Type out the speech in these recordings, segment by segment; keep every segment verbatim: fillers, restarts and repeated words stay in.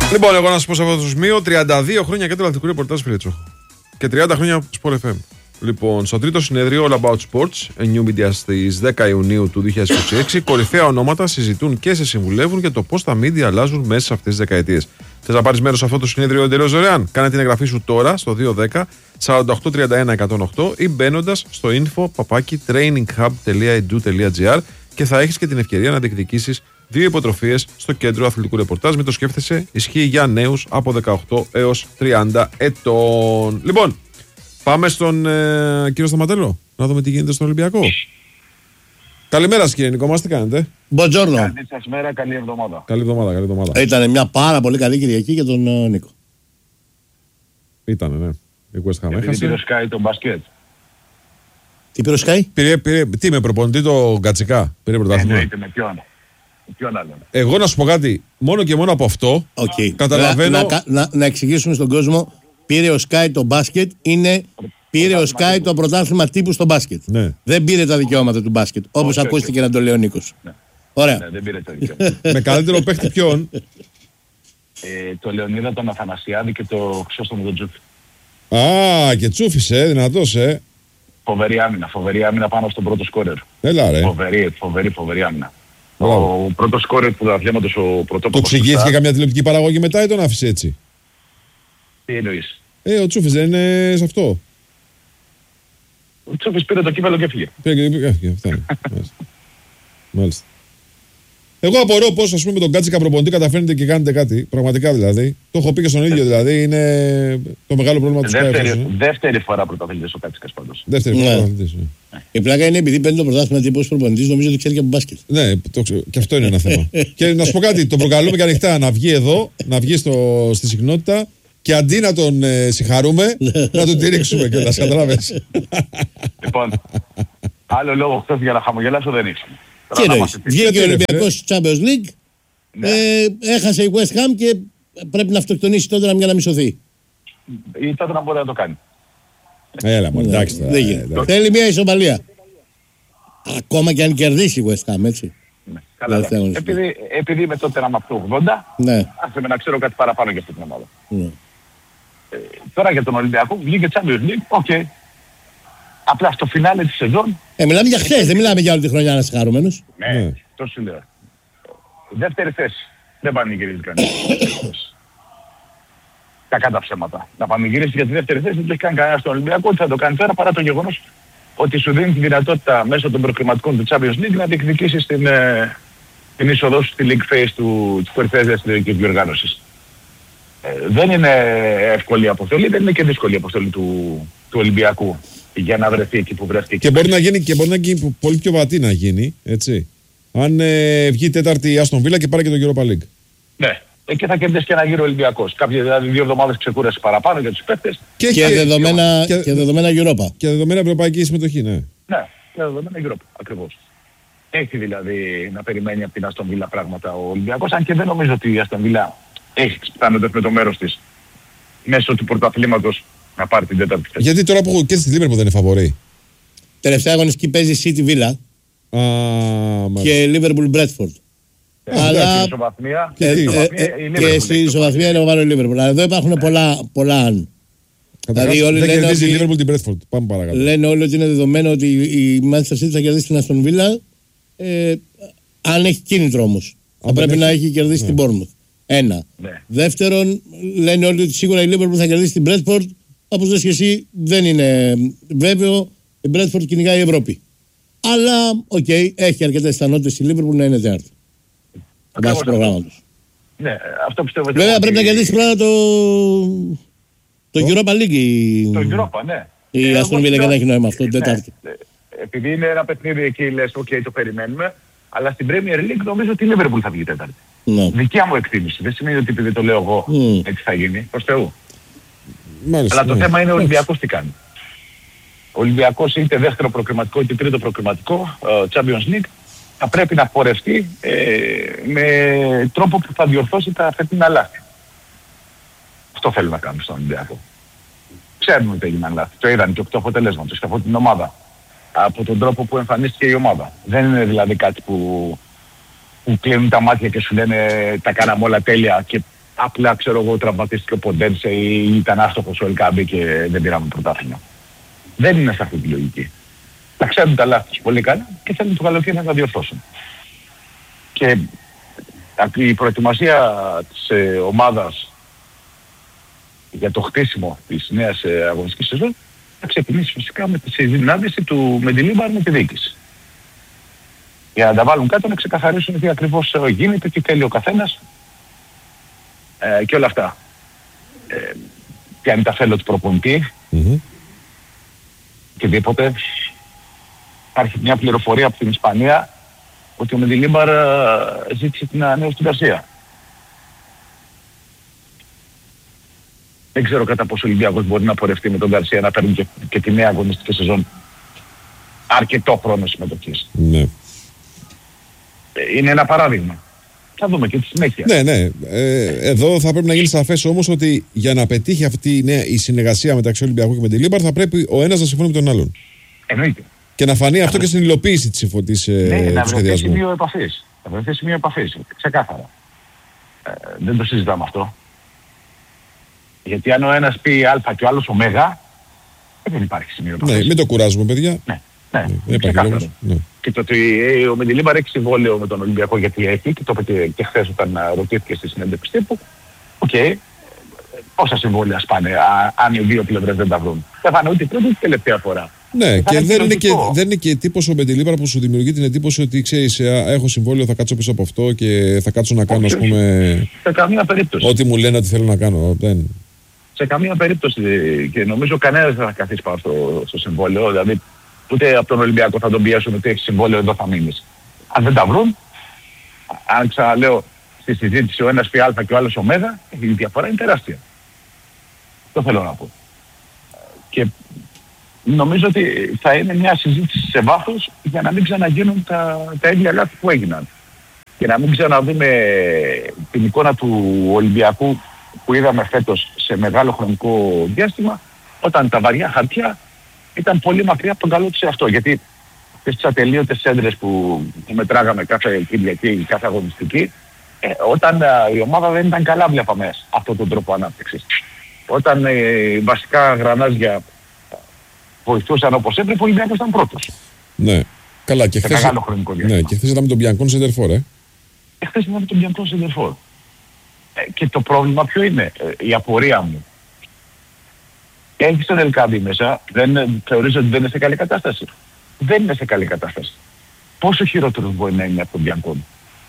Λοιπόν, εγώ να σα πω σε αυτό το σημείο: τριάντα δύο χρόνια και τηλεοπτικού ρεπορτάζ, φίλε Τσόχο. Και τριάντα χρόνια Sport εφ εμ. Λοιπόν, στο τρίτο συνέδριο All About Sports, A New Media στις δέκα Ιουνίου του δύο χιλιάδες είκοσι έξι, κορυφαία ονόματα συζητούν και σε συμβουλεύουν για το πώς τα media αλλάζουν μέσα σε αυτές τις δεκαετίες. Θες να πάρεις μέρος σε αυτό το συνέδριο εντελώς δωρεάν? Κάνε την εγγραφή σου τώρα στο δύο δέκα σαράντα οκτώ τριάντα ένα εκατόν οκτώ ή μπαίνοντας στο info παπάκι traininghub τελεία edu τελεία gr και θα έχεις και την ευκαιρία να διεκδικήσεις δύο υποτροφίες στο κέντρο αθλητικού ρεπορτάζ. Μην το σκέφτεσαι, ισχύει για νέους από δεκαοκτώ έως τριάντα ετών. Λοιπόν, πάμε στον ε, κύριο Σταματέλο να δούμε τι γίνεται στον Ολυμπιακό. Καλημέρα σας κύριε Νικό, μας τι κάνετε? Μποντζόρνο. Καλή σας μέρα, καλή εβδομάδα. Καλή εβδομάδα, καλή εβδομάδα. Ήταν μια πάρα πολύ καλή Κυριακή για τον uh, Νίκο. Ήτανε, ναι. Η West Ham έχασε. Πήρε Sky το μπασκέτ. Τι πήρε Sky? Πήρε, πήρε, τι με προπονητή το Γκατσικά, πήρε πρωτάθλημα. Εννοείται με ποιον. Ποιον άλλον. Εγώ να σου πω κάτι, μόνο και μόνο από αυτό okay. καταλαβαίνω... Να, να, να, να εξηγήσουμε στον κόσμο, πήρε ο Sky το μπάσκετ, είναι... Πήρε ο Sky το πρωτάθλημα τύπου στο μπάσκετ. Ναι. Δεν πήρε τα δικαιώματα του μπάσκετ, όπως ακούστηκε να το λέει ο Νίκος. Ναι. Ωραία. Ναι, δεν πήρε τα δικαιώματα. Με καλύτερο παίχτη ποιον? Ε, το Λεωνίδα, τον Αθανασιάδη και το Χρυσόστομο τον Τσούφι. Α, και Τσούφις, ε, δυνατός, ε. Φοβερή άμυνα, φοβερή άμυνα πάνω στον πρώτο σκόρερ. Έλα ρε. Φοβερή, φοβερή, φοβερή άμυνα. Μπράβο. Ο πρώτος σκόρερ του δαδιάματος, ο πρωτόπλοκος. Το εξηγήθηκε καμιά τηλεοπτική παραγωγή μετά ή τον άφησε έτσι? Τι εννοείς? Ε, ο Τσούφις δεν είναι σε αυτό? Ο Τσούφις πήρε το κύπελλο και έφυγε. Πήρε και έφυγε, φτάνει. Μάλιστα. Μάλιστα. Εγώ απορώ πώς, ας πούμε, με τον Κάτσικα προπονητή καταφέρνετε και κάνετε κάτι. Πραγματικά δηλαδή. Το έχω πει και στον ίδιο δηλαδή. Είναι το μεγάλο πρόβλημα του Sky. Δεύτερη, δεύτερη φορά πρωταθλητής ο Κάτσικας πάντως. Δεύτερη φορά πρωταθλητής. Ναι. Η πλάκα είναι επειδή παίρνει το πρωτάθλημα τύπος προπονητής, νομίζω ότι ξέρει και από μπάσκετ. Ναι, το ξέρω. Και αυτό είναι ένα θέμα. Και να σου πω κάτι, τον προκαλούμε και ανοιχτά να βγει εδώ, να βγει στο, στη συχνότητα και αντί να τον ε, συγχαρούμε, να τον τηρίξουμε κιόλας. Καταλάβες. Λοιπόν, άλλο λόγο χθες για να χαμογελάσω δεν ήξερα. Τι εννοείς? Βγήκε ο Ολυμπιακός στο Champions League, ναι. ε, έχασε η West Ham και πρέπει να αυτοκτονήσει τότε για να μισωθεί. Ή τότε να μπορεί να το κάνει. Έλα μόνο, εντάξει. Δεν γίνεται. Θέλει μια ισοπαλία. Ακόμα και αν κερδίσει η West Ham, έτσι. Ναι, καλά. Επειδή, επειδή είμαι τότε να με αυτό ογδόντα, ναι. Άσε με να ξέρω κάτι παραπάνω για αυτή την ομάδα. Ναι. Ε, τώρα για τον Ολυμπιακό βγήκε Champions League, οκ. Okay. Απλά στο φινάλε της σεζόν... Ε, μιλάμε για χθες, δεν μιλάμε για όλη τη χρονιά να είσαι χαρούμενος. Ναι, ναι. Το σου λέω. Δεύτερη θέση. Δεν πανηγυρίζει κανείς. Κακά τα ψέματα. Να πανηγυρίσει για τη δεύτερη θέση δεν το έχει κάνει κανένα στον Ολυμπιακό. Ότι θα το κάνει τώρα παρά το γεγονός ότι σου δίνει τη δυνατότητα μέσω των προκριματικών του Champions League να διεκδικήσεις την, ε, την είσοδο σου στη League Phase του, της κορυφαίας διαστηριακής διοργάνωσης. Ε, δεν είναι εύκολη η αποστολή, δεν είναι και δύσκολη η αποστολή του, του Ολυμπιακού για να βρεθεί εκεί που βρέθηκε. Και μπορεί να γίνει, και μπορεί να γίνει πολύ πιο βατή να γίνει, έτσι. Αν ε, βγει τέταρτη η Άστον Βίλα και πάρει και το Europa League. Ναι. Εκεί θα κερδίσει και ένα γύρο Ολυμπιακός. Κάποιες δηλαδή δύο εβδομάδες ξεκούραση παραπάνω για τους παίκτες. Και, και, και, δεδομένα, και, και δεδομένα Europa. Και δεδομένα ευρωπαϊκή συμμετοχή, ναι. Ναι, και δεδομένα Europa, ακριβώς. Έχει δηλαδή να περιμένει από την Άστον Βίλα πράγματα ο Ολυμπιακός, αν και δεν νομίζω ότι η Άστον Βίλα έχει φτάνοντας με το μέρος της μέσω του πρωταθλήματος να πάρει την τέταρτη θέση. Γιατί τώρα που και στη Λίβερπουλ δεν είναι φαβορί. Τελευταία αγωνιστική παίζει City Villa και Liverpool Bradford. Αλλά και στη ισοβαθμία είναι πάνω η Liverpool. Αλλά εδώ υπάρχουν πολλά αν. Δηλαδή όλοι δεν κερδίζει η Liverpool την Bradford. Πάμε παρακάτω. Λένε όλοι ότι είναι δεδομένο ότι η Manchester City θα κερδίσει την Aston Villa αν έχει κίνητρο όμως. Θα πρέπει να έχει κερδίσει την Bournemouth. Ένα. Δεύτερον, λένε όλοι ότι σίγουρα η Liverpool θα κερδίσει την Bradford. Όπως λες και εσύ, δεν είναι βέβαιο. Η Bradford κυνηγάει η Ευρώπη. Αλλά, οκ, okay, έχει αρκετές πιθανότητες η Liverpool να είναι τέταρτη. Βάσει του προγράμματος. Ναι, αυτό πιστεύω. Βέβαια ότι... πρέπει να κερδίσει πρώτα το, το Europa League. Το Europa, ναι. Η Aston Villa δεν έχει νόημα αυτό, την Τετάρτη. Επειδή είναι ένα παιχνίδι εκεί, λες, οκ, okay, το περιμένουμε. Αλλά στην Premier League νομίζω ότι η Liverpool θα βγει τέταρτη. No. Δικιά μου εκτίμηση. Δεν σημαίνει ότι επειδή το λέω εγώ mm. έτσι θα γίνει. Προς Θεού. Μάλιστα, αλλά το ναι. θέμα είναι ο Ολυμπιακός τι κάνει. Ο Ολυμπιακός είτε δεύτερο προκριματικό είτε τρίτο προκριματικό uh, Champions League θα πρέπει να πορευτεί ε, με τρόπο που θα διορθώσει τα φετινά λάθη. Αυτό θέλει να κάνουμε στον Ολυμπιακό. Ξέρουμε ότι έγιναν λάθη. Το είδαν και οκτώ αποτελέσματος και από την ομάδα. Από τον τρόπο που εμφανίστηκε η ομάδα. Δεν είναι δηλαδή κάτι που, που κλείνουν τα μάτια και σου λένε τα κάναμε όλα τέλεια και απλά ξέρω εγώ τραυματίστηκε ο Ποντένσε ή ήταν άστοχος ο Ελκάμπη και δεν πήραμε πρωτάθλημα. Δεν είναι σε αυτή τη λογική. Τα ξέρουν τα λάθη τους πολύ καλά και θέλουν το καλοκαίρι να τα διορθώσουν. Και η προετοιμασία της ε, ομάδας για το χτίσιμο της νέας ε, αγωνιστικής σεζόν θα ξεκινήσει φυσικά με τη συνάντηση του Μεντιλίμπαρ με τη διοίκηση. Για να τα βάλουν κάτω να ξεκαθαρίσουν τι ακριβώς γίνεται, τι θέλει ο καθένας ε, και όλα αυτά. Ε, ποια είναι τα θέλω του προπονητή mm-hmm. και τίποτε. Υπάρχει μια πληροφορία από την Ισπανία ότι ο Μεντιλίμπαρ ζήτησε την ανανέωση του Γκαρσία. Δεν ξέρω κατά πόσο ο Ολυμπιακός μπορεί να πορευτεί με τον Γκαρσία να παίρνει και, και τη νέα αγωνιστική σεζόν αρκετό χρόνο συμμετοχής. Ναι. Είναι ένα παράδειγμα. Θα δούμε και τη συνέχεια. Ναι, ναι. Ε, εδώ θα πρέπει να γίνει σαφές όμως ότι για να πετύχει αυτή ναι, η συνεργασία μεταξύ Ολυμπιακού και Μεντιλίμπαρ θα πρέπει ο ένας να συμφωνεί με τον άλλον. Εννοείται. Και να φανεί αυτό και στην υλοποίηση της, της, ναι, του να βρεθεί σχεδιασμού. σημείο επαφής. Να βρεθεί σημείο επαφής. Ξεκάθαρα. Ε, δεν το συζητάμε αυτό. Γιατί αν ο ένας πει α και ο άλλος ω, δεν υπάρχει σημείο επαφής. Ναι, μην το κουράζουμε, παιδιά. Ναι, ναι, ναι, ξεκάθαρα. Ναι. Και το ότι ε, ο Μεντιλίμπαρ έχει συμβόλαιο με τον Ολυμπιακό γιατί έχει, και το είπε και χθες όταν ρωτήθηκε στη συνέντευξη τύπου, οκ, okay, πόσα συμβόλαια σπάνε α, αν οι δύο πλευρές δεν τα βρουν. Δεν θα είναι ούτε η πρώτη ούτε η τελευταία φορά. Ναι, και δεν είναι και, δεν είναι και τύπος ο Μεντιλίμπαρ που σου δημιουργεί την εντύπωση ότι ξέρεις, έχω συμβόλαιο, θα κάτσω πίσω από αυτό και θα κάτσω να κάνω, όχι, ας πούμε. Σε καμία περίπτωση. Ό,τι μου λένε ότι θέλω να κάνω. Δεν... Σε καμία περίπτωση. Και νομίζω κανένας δεν θα καθίσει πάνω στο, στο συμβόλαιο. Δηλαδή, ούτε από τον Ολυμπιακό θα τον πιέσουν ότι έχει συμβόλαιο, εδώ θα μείνεις. Αν δεν τα βρουν, αν ξαναλέω στη συζήτηση ο ένας πει α και ο άλλος ω, η διαφορά είναι τεράστια. Το θέλω να πω. Και νομίζω ότι θα είναι μια συζήτηση σε βάθος για να μην ξαναγίνουν τα, τα ίδια λάθη που έγιναν. Και να μην ξαναδούμε την εικόνα του Ολυμπιακού που είδαμε φέτος σε μεγάλο χρονικό διάστημα, όταν τα βαριά χαρτιά ήταν πολύ μακριά από τον καλό τους εαυτό. Γιατί αυτές τις ατελείωτες έντρες που μετράγαμε κάθε Κυριακή, κάθε αγωνιστική, ε, όταν ε, η ομάδα δεν ήταν καλά, βλέπαμε αυτόν τον τρόπο ανάπτυξης. Όταν ε, βασικά γρανάζια βοηθούσαν όπως έπρεπε, ο Ολυμπιακός ήταν πρώτος. Ναι. Καλά, και χθες, ναι, και χθες είδαμε τον Μπιανκόν σεντερφόρ, ε. Και χθες είδαμε τον Μπιανκόν σεντερφόρ. Ε, και το πρόβλημα ποιο είναι, ε, η απορία μου. Έχεις τον Ελκάμπη μέσα, δεν, θεωρείς ότι δεν είναι σε καλή κατάσταση. Δεν είναι σε καλή κατάσταση. Πόσο χειρότερος μπορεί να είναι από τον Μπιανκόν.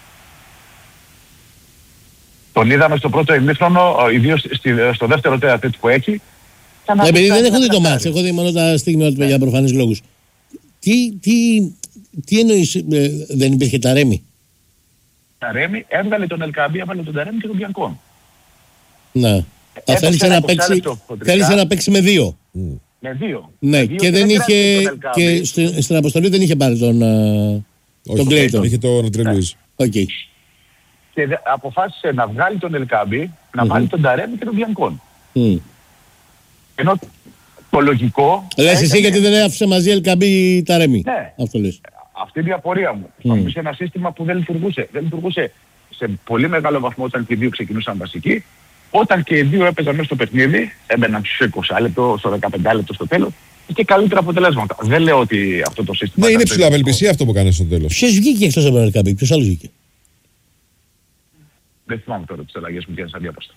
Τον είδαμε στο πρώτο ημίχρονο, ιδίως στο δεύτερο τέταρτο που έχει. Επειδή δεν έχω δει το μάτς, έχω δει μόνο τα στιγμιότυπα για προφανείς λόγους. Τι, τι, τι εννοείς, ε, δεν υπήρχε Ταρέμι. Ταρέμι, έβγαλε τον Ελκάμπη, έβγαλε τον Ταρέμι και τον Μπιανκόν. Ναι. Θέλησε να, παίξει, θέλησε να παίξει με δύο. Mm. Με δύο. Ναι, με δύο και, και δεν είχε, και στην, στην αποστολή δεν είχε πάρει τον, uh, τον Κλέιτον. Είχε τον Αντρέ Λουίς. Okay. Και δε, αποφάσισε να βγάλει τον Ελκάμπη, να mm-hmm. βάλει τον Ταρέμι και τον Μπιανκόν. Mm. Ενώ το λογικό... Λες εσύ έκανε... γιατί δεν άφησε μαζί Ελκάμπη Ταρέμι. Ναι. Αυτό λες. Αυτή είναι η απορία μου. Mm. Σε ένα σύστημα που δεν λειτουργούσε. Δεν λειτουργούσε σε πολύ μεγάλο βαθμό όταν και οι δύο ξεκινούσαν βασικοί. Όταν και οι δύο έπαιζαν μέσα στο παιχνίδι, έμπαιναν στους είκοσι λεπτό, στο δεκαπέντε λεπτό στο τέλος, και καλύτερα αποτελέσματα. Δεν λέω ότι αυτό το σύστημα... Ναι, είναι ψηλά απελπισία αυτό που κάνει στο τέλος. Ποιος βγήκε εκτός από τον Ελκάμπη, ποιος άλλος βγήκε. Δεν θυμάμαι τώρα τις αλλαγές που βγαίνουν σαν διάπαστα.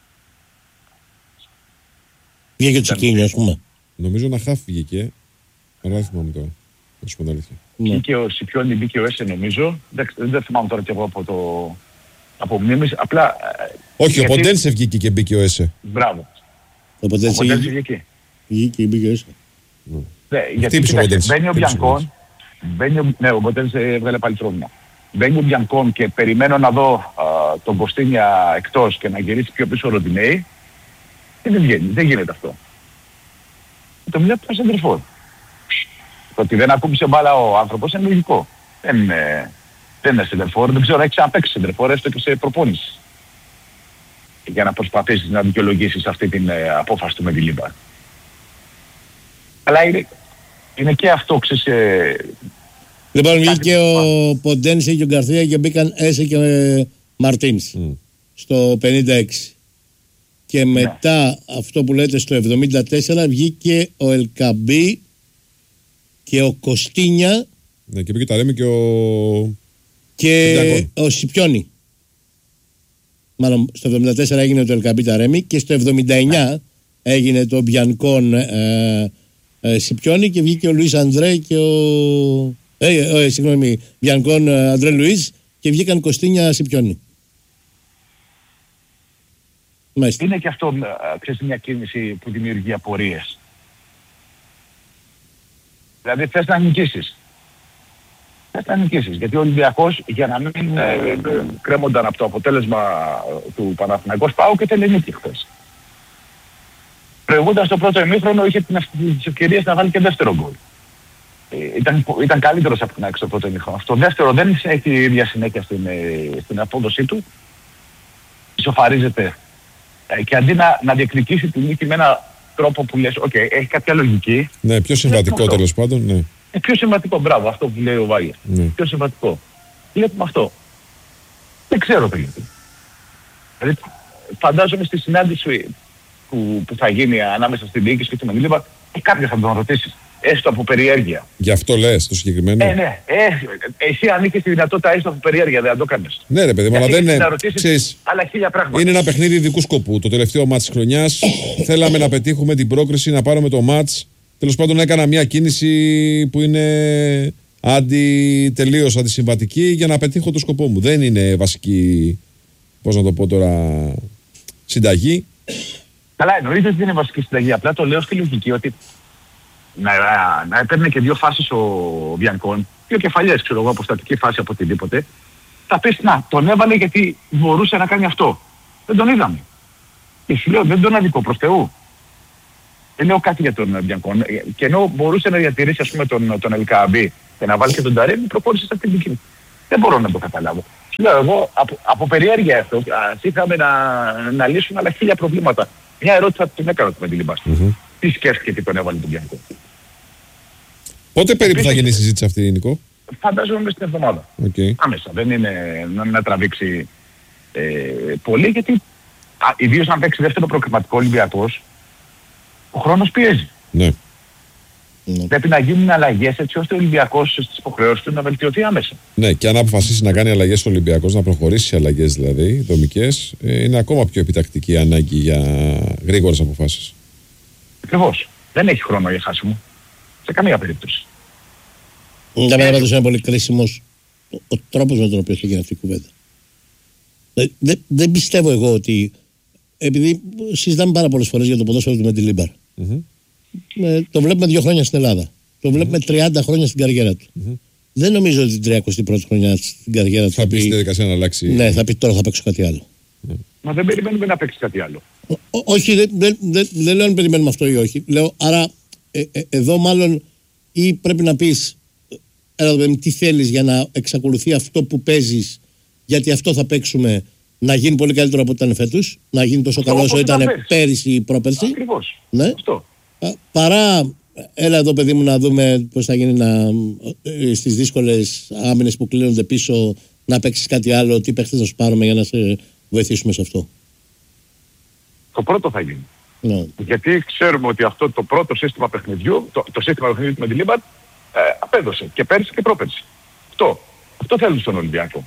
Βγήκε ο Τσικίνιο, ας πούμε. Νομίζω να χάφ βγήκε, αλλά δεν θυμάμαι τώρα. Να σου πω την αλήθεια. Βγήκε ο Σιπιόνι, βγήκε ο Έσε νομίζω. Δεν, δεν θυμάμαι τώρα κι εγώ από το... από μνήμης, απλά... Όχι, γιατί... ο Ποντένσε βγήκε και μπήκε ο Έσε. Μπράβο. Ο Ποντένσε βγήκε. Βγήκε και μπήκε ο Έσε. Ναι, γιατί μπαίνει ο Μπιανκόν, ναι, ο Ποντένσε έβγαλε πάλι πρόβλημα. Μπαίνει ο Μπιανκόν και περιμένω να δω α, τον Κωστίνια εκτός και να γυρίσει πιο πίσω ο Ροντινέη και δεν βγαίνει, δεν γίνεται αυτό. Το μιλάω από τον σεντερφόρ. Το ότι δεν ακούμπησε μπάλα ο άνθρωπος είναι λογικό. Δεν είναι... Δεν είναι σεντερφόρ, δεν ξέρω αν έχει ξαναπαίξει σεντερφόρ, έστω και σε προπόνηση. Για να προσπαθήσεις να δικαιολογήσεις αυτή την ε, απόφαση του Μεντιλίμπαρ. Αλλά είναι, είναι και αυτό, ξέρεις... Ε, λοιπόν, βγήκε ο Ποντένσε και ο Γκαρθία και μπήκαν Έσε και ε, Μαρτίνς. Mm. στο πενήντα έξι. Και μετά ναι. αυτό που λέτε στο εβδομήντα τέσσερα βγήκε ο Ελκαμπή και ο Κωστίνια. Ναι, και πήγε τα Ρέμι και ο... και ο Σιπιόνι. Μάλλον στο εβδομήντα τέσσερα έγινε το Ελκαμπή τα Ρέμι και στο εβδομήντα εννιά ναι. έγινε το Μπιανκόν ε, ε, Σιπιόνι και βγήκε ο Λουίς Αντρέ και ο... Ε, ε, ε, συγγνώμη, Μπιανκόν ε, Αντρέ Λουίς και βγήκαν Κωστίνια Σιπιόνι. Μάλιστα. Είναι και αυτό ξέρεις, μια κίνηση που δημιουργεί απορίες. Δηλαδή θες να νικήσεις. Θες να νικήσεις. Γιατί ο Ολυμπιακός για να μην ε, ε, κρέμονταν από το αποτέλεσμα του Παναθηναϊκού ΠΑΟΚ και τελενίκη χθες. Προηγούντας το πρώτο ημίχρονο είχε τις ευκαιρίες να βάλει και δεύτερο γκολ. Ε, ήταν, ήταν καλύτερος από την άκρη στο πρώτο ημίχρονο. Στο δεύτερο δεν έχει η ίδια συνέχεια στην, στην απόδοσή του. Ισοφαρίζεται. Και αντί να, να διεκδικήσει τη νίκη με έναν τρόπο που λες, okay, έχει κάποια λογική. Ναι, πιο συμβατικό τέλος πάντων. Ναι. Ε, πιο συμβατικό, μπράβο, αυτό που λέει ο Βάγερ. Ναι. Πιο συμβατικό. Βλέπουμε αυτό. Δεν ξέρω το γιατί. Δηλαδή, φαντάζομαι στη συνάντηση που, που θα γίνει ανάμεσα στην διοίκηση και τη Μεντιλίμπα, ε, κάποιος θα τον ρωτήσει. Έστω από περιέργεια. Γι' αυτό λες το συγκεκριμένο. Ε, ναι. Ε, εσύ αν είχες τη δυνατότητα έστω από περιέργεια, δεν θα το κάνεις. Ναι, ρε παιδί μου, αλλά δεν είναι. Ξέρεις, άλλα χίλια πράγματα. Είναι ένα παιχνίδι ειδικού σκοπού. Το τελευταίο μάτς της χρονιάς. Θέλαμε να πετύχουμε την πρόκριση, να πάρουμε το μάτς. Τέλος πάντων, έκανα μια κίνηση που είναι αντι, τελείως αντισυμβατική για να πετύχω το σκοπό μου. Δεν είναι βασική, πώς να το πω τώρα, συνταγή. Καλά, εννοείται ότι δεν είναι βασική συνταγή. Απλά το λέω στη λογική ότι. Να, να έπαιρνε και δύο φάσεις ο Μπιανκόν, δύο κεφαλιές, ξέρω εγώ, αποστατική φάση από οτιδήποτε, θα πεις, να, τον έβαλε γιατί μπορούσε να κάνει αυτό. Δεν τον είδαμε. Και σου λέω, δεν τον αδικό προς Θεού. Δεν λέω κάτι για τον Μπιανκόν. Και ενώ μπορούσε να διατηρήσει, ας πούμε, τον, τον Ελκαμπή και να βάλει και τον Ταρέμι, προχώρησε σε αυτή την κίνηση. Δεν μπορώ να το καταλάβω. Σου λέω, εγώ από, από περιέργεια αυτό, ας είχαμε να, να λύσουμε άλλα χίλια προβλήματα. Μια ερώτηση θα την έκανα με τη Λιμπάς. Mm-hmm. Τι σκέφτηκε τι τον έβαλε τον Μπιανκόν. Πότε περίπου θα γίνει η συζήτηση αυτή, Νικό? Φαντάζομαι μέσα στην εβδομάδα. Okay. Άμεσα. Δεν είναι να, να τραβήξει ε, πολύ, γιατί ιδίως αν παίξει δεύτερο προκριματικό Ολυμπιακός, ο χρόνος πιέζει. Ναι. Πρέπει να γίνουν αλλαγές έτσι ώστε ο Ολυμπιακός στις υποχρεώσεις του να βελτιωθεί άμεσα. Ναι, και αν αποφασίσει να κάνει αλλαγές στο Ολυμπιακός, να προχωρήσει σε αλλαγές δηλαδή, δομικές, είναι ακόμα πιο επιτακτική ανάγκη για γρήγορες αποφάσεις. Ακριβώς. Δεν έχει χρόνο για χάσιμο. Σε καμία περίπτωση. Για μένα πάντως είναι πολύ κρίσιμος ο, ο τρόπος με τον οποίο έγινε αυτή η κουβέντα. Δεν δε, δε πιστεύω εγώ ότι. Επειδή συζητάμε πάρα πολλές φορές για το ποδόσφαιρο του Μεντιλίμπαρ. Mm-hmm. Ε, το βλέπουμε δύο χρόνια στην Ελλάδα. Το βλέπουμε mm-hmm. τριάντα χρόνια στην καριέρα του. Mm-hmm. Δεν νομίζω ότι την τριακοστή πρώτη χρονιά στην καριέρα του θα πει στη διαδικασία να αλλάξει. Ναι, θα πει τώρα θα παίξω κάτι άλλο. Mm. Μα δεν περιμένουμε να παίξει κάτι άλλο. Ό, όχι, δεν δε, δε, δε λέω αν περιμένουμε αυτό ή όχι. Λέω, άρα ε, ε, εδώ μάλλον ή πρέπει να πεις ε, τι θέλεις για να εξακολουθεί αυτό που παίζεις, γιατί αυτό θα παίξουμε να γίνει πολύ καλύτερο από ό,τι ήταν φέτος, να γίνει τόσο καλό όσο ήταν πέρυσι ή πρόπερσι. Ακριβώς. Ναι. Αυτό. Παρά, έλα εδώ παιδί μου να δούμε πώς θα γίνει να, στις δύσκολες άμυνες που κλείνονται πίσω να παίξεις κάτι άλλο, τι παίχτες να σου πάρουμε για να σε βοηθήσουμε σε αυτό. Το πρώτο θα γίνει. Ναι. Γιατί ξέρουμε ότι αυτό το πρώτο σύστημα παιχνιδιού, το, το σύστημα παιχνιδιού με τη Λίμπαν, ε, απέδωσε και πέρυσι και πρόπερσι. Αυτό. Αυτό θέλουν στον Ολυμπιακό.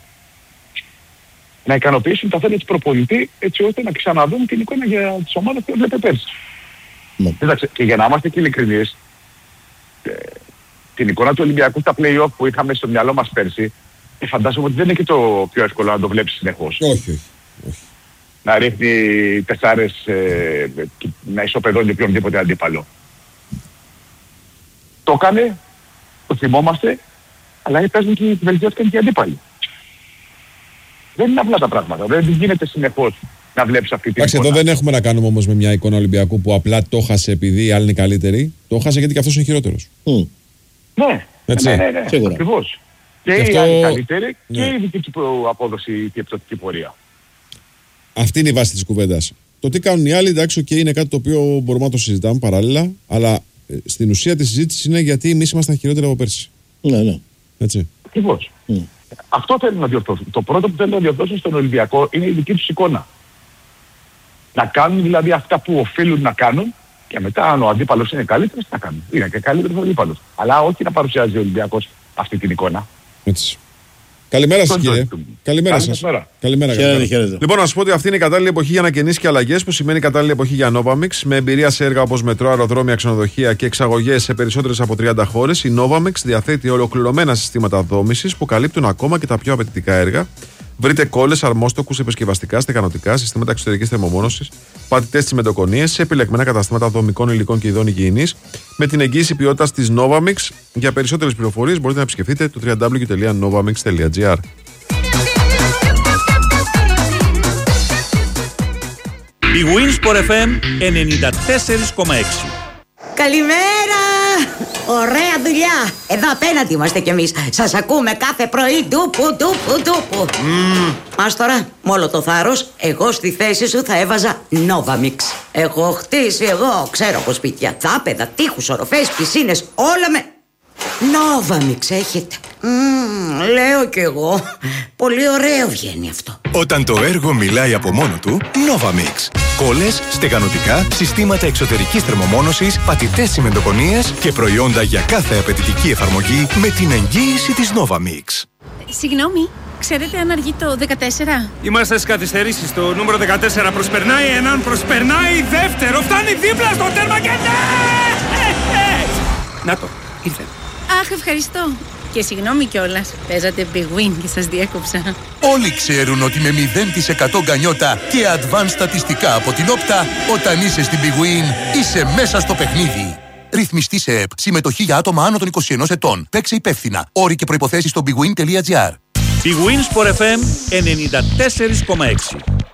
Να ικανοποιήσουν τα θέλη του προπονητή έτσι ώστε να ξαναδούν την εικόνα για τις ομάδες που έβλεπε πέρσι. Ναι. Κοίταξε, και για να είμαστε και ειλικρινείς, ε, την εικόνα του Ολυμπιακού στα play-off που είχαμε στο μυαλό μας πέρσι, ε, φαντάζομαι ότι δεν είναι και το πιο εύκολο να το βλέπεις συνεχώς. Όχι, όχι. Να ρίχνει τεσσάρες, ε, να ισοπεδώνει οποιονδήποτε αντίπαλο. Το έκανε, το θυμόμαστε, αλλά παίζουν και βελτιώθηκαν και οι αντίπαλοι. Δεν είναι απλά τα πράγματα. Δεν γίνεται συνεχώς να βλέπεις αυτή την εικόνα. Εντάξει, εδώ δεν έχουμε να κάνουμε όμως με μια εικόνα Ολυμπιακού που απλά το χάσε επειδή οι άλλοι είναι καλύτεροι. Το χάσε γιατί και αυτός είναι χειρότερος. Mm. Ναι, έτσι. ναι, ναι, ναι, ναι. Ακριβώς. Και, και οι αυτό... άλλοι καλύτεροι, ναι, και η δική απόδοση και η επιπτωτική πορεία. Αυτή είναι η βάση της κουβέντας. Το τι κάνουν οι άλλοι, εντάξει, και είναι κάτι το οποίο μπορούμε να το συζητάμε παράλληλα, αλλά ε, στην ουσία τη συζήτηση είναι γιατί εμείς ήμασταν χειρότεροι από πέρσι. Ναι, ναι. Έτσι. Ακριβώς. Mm. Αυτό θέλουν να διορθώσουν. Το πρώτο που θέλουν να διορθώσουν στον Ολυμπιακό είναι η δική τους εικόνα. Να κάνουν δηλαδή αυτά που οφείλουν να κάνουν και μετά αν ο αντίπαλος είναι καλύτερος, τι να κάνουν. Είναι και καλύτερος ο αντίπαλος. Αλλά όχι να παρουσιάζει ο Ολυμπιακός αυτή την εικόνα. Έτσι. Καλημέρα σας, κύριε. Καλημέρα σας. Καλημέρα, χαίρετε, χαίρετε. Λοιπόν, να σας πω ότι αυτή είναι η κατάλληλη εποχή για ανακαινήσεις και αλλαγές, που σημαίνει κατάλληλη εποχή για Novamix. Με εμπειρία σε έργα όπως μετρό, αεροδρόμια, ξενοδοχεία και εξαγωγές σε περισσότερες από τριάντα χώρες, η Novamix διαθέτει ολοκληρωμένα συστήματα δόμησης που καλύπτουν ακόμα και τα πιο απαιτητικά έργα. Βρείτε κόλλες, αρμόστοκους, επισκευαστικά, στεγανοτικά, συστήματα εξωτερικής θερμομόνωσης, πατητές τσιμεντοκονίες σε επιλεγμένα καταστήματα δομικών υλικών και ειδών υγιεινής, με την εγγύηση ποιότητας της Novamix. Για περισσότερες πληροφορίες μπορείτε να επισκεφτείτε το double-u double-u double-u τελεία novamix τελεία gr. Η Winsport εφ εμ ενενήντα τέσσερα κόμμα έξι. Καλημέρα! Ωραία δουλειά! Εδώ απέναντι είμαστε κι εμείς. Σας ακούμε κάθε πρωί ντούπου, ντούπου, ντούπου. Mm. Ας τώρα, με όλο το θάρρος, εγώ στη θέση σου θα έβαζα Novamix. Έχω χτίσει εγώ, ξέρω από σπίτια, δάπεδα, τείχους, οροφές, πισίνες, όλα με... Novamix έχετε. Mm, λέω κι εγώ. Πολύ ωραίο βγαίνει αυτό. Όταν το έργο μιλάει από μόνο του, Novamix. Κόλλες, στεγανοτικά, συστήματα εξωτερικής θερμομόνωσης, πατητές τσιμεντοκονίες και προϊόντα για κάθε απαιτητική εφαρμογή με την εγγύηση της Novamix. Συγγνώμη, ξέρετε αν αργεί το δεκατέσσερα? Είμαστε στις καθυστερήσεις. Το νούμερο δεκατέσσερα προσπερνάει έναν, προσπερνάει δεύτερο, φτάνει δίπλα στο τέρμα και ναι! Να το, ήρθε. Αχ, ευχαριστώ. Και συγγνώμη κιόλας, παίζατε big win και σας διέκοψα. Όλοι ξέρουν ότι με μηδέν τοις εκατό γκανιότα και advanced στατιστικά από την Όπτα, όταν είσαι στην big win, είσαι μέσα στο παιχνίδι. Ρυθμιστή σε ΕΠ. Συμμετοχή για άτομα άνω των είκοσι ενός ετών. Παίξε υπεύθυνα. Όροι και προϋποθέσεις στο big win τελεία gr. Η Winsport εφ εμ ενενήντα τέσσερα κόμμα έξι.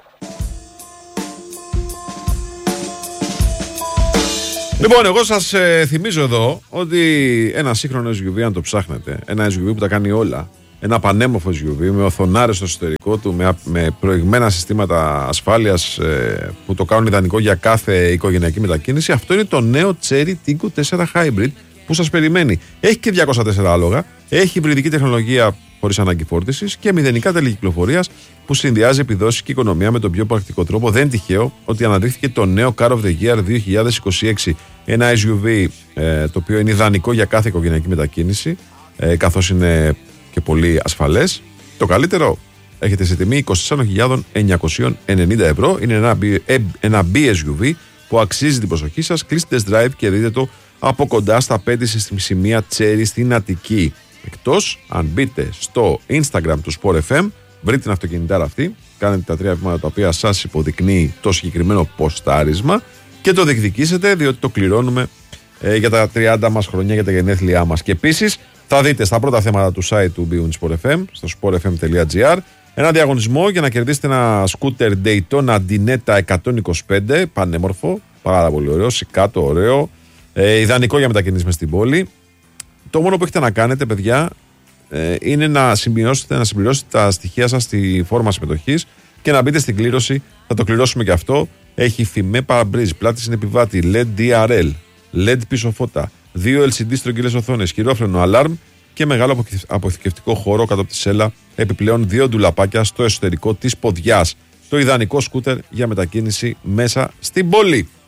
Λοιπόν, εγώ σας ε, θυμίζω εδώ ότι ένα σύγχρονο ες γιου βι, αν το ψάχνετε, ένα ες γιου βι που τα κάνει όλα, ένα πανέμορφο ες γιου βι με οθονάρες στο εσωτερικό του, με, με προηγμένα συστήματα ασφάλειας ε, που το κάνουν ιδανικό για κάθε οικογενειακή μετακίνηση, αυτό είναι το νέο Cherry Tiggo τέσσερα Hybrid που σας περιμένει. Έχει και διακόσια τέσσερα άλογα, έχει υβριδική τεχνολογία χωρίς ανάγκη φόρτισης και μηδενικά τέλη κυκλοφορίας που συνδυάζει επιδόσεις και οικονομία με τον πιο πρακτικό τρόπο. Δεν είναι τυχαίο ότι αναδείχθηκε το νέο Car of the Year δύο χιλιάδες είκοσι έξι. Ένα ες γιου βι ε, το οποίο είναι ιδανικό για κάθε οικογενειακή μετακίνηση, ε, καθώς είναι και πολύ ασφαλές. Το καλύτερο, έχετε σε τιμή είκοσι τέσσερις χιλιάδες εννιακόσια ενενήντα ευρώ. Είναι ένα, ε, ένα μπι ες γιου βι που αξίζει την προσοχή σας. Κλείστε test drive και δείτε το από κοντά στα πέντε σημεία Cherry στην Αττική. Εκτός αν μπείτε στο Instagram του Sport εφ εμ, βρείτε την αυτοκινητάρα αυτή, κάνετε τα τρία βήματα τα οποία σας υποδεικνύει το συγκεκριμένο ποστάρισμα και το διεκδικήσετε, διότι το κληρώνουμε ε, για τα τριάντα μας χρονιά, για τα γενέθλιά μας. Και επίσης θα δείτε στα πρώτα θέματα του site του bwin sport εφ εμ, στο sport εφ εμ τελεία gr, ένα διαγωνισμό για να κερδίσετε ένα σκούτερ Daytona Dinetta εκατόν είκοσι πέντε, πανέμορφο, πάρα πολύ ωραίο, σικάτο, ωραίο, ε, ιδανικό για μετακινήσεις μες στην πόλη. Το μόνο που έχετε να κάνετε, παιδιά, ε, είναι να συμπληρώσετε, να συμπληρώσετε τα στοιχεία σας στη φόρμα συμμετοχής και να μπείτε στην κλήρωση. Θα το κληρώσουμε και αυτό. Έχει φημέ παραμπρίζ, πλάτη συνεπιβάτη, ελ ι ντι ντι αρ ελ, ελ ι ντι πίσω φώτα, δύο ελ σι ντι στρογγυλές οθόνες, χειρόφρενο αλάρμ και μεγάλο αποθηκευτικό χώρο κάτω από τη σέλα. Επιπλέον δύο ντουλαπάκια στο εσωτερικό της ποδιάς. Το ιδανικό σκούτερ για μετακίνηση μέσα στην πόλη.